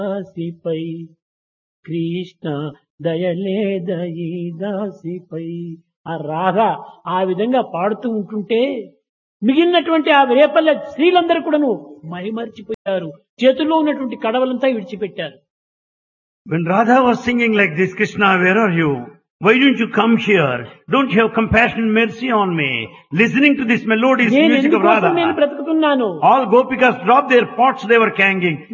దాసిపై కృష్ణ దయలేదయి దాసిపై. ఆ రాధ ఆ విధంగా పాడుతూ ఉంటుంటే మిగిలినటువంటి ఆ రేపల్లె స్త్రీలందరూ కూడాను మైమరిచిపోయారు. చేతుల్లో ఉన్నటువంటి కడవలంతా విడిచిపెట్టారు. When Radha was singing like this, Krishna, where are you? Why don't you come here? Don't you have compassion and mercy on me? Listening to this melodious నేను music of ఎందుకోసం నేను Radha. బ్రతుకుతున్నాను? All gopikas dropped their pots they were carrying.